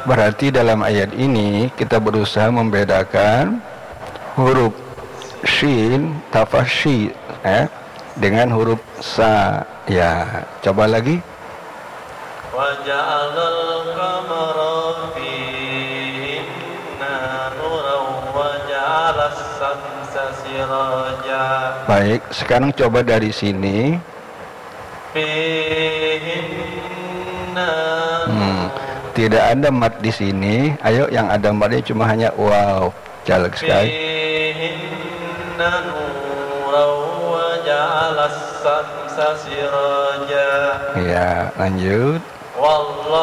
Berarti dalam ayat ini kita berusaha membedakan huruf shin, tafashi, dengan huruf sa. Ya, coba lagi. Waja'alal qamara fihinna nuran waja'alas samsa siraja. Baik, sekarang coba dari sini. Tidak ada mat di sini. Ayo, yang ada matnya cuma hanya wow. Caleg sekali. Ya, lanjut.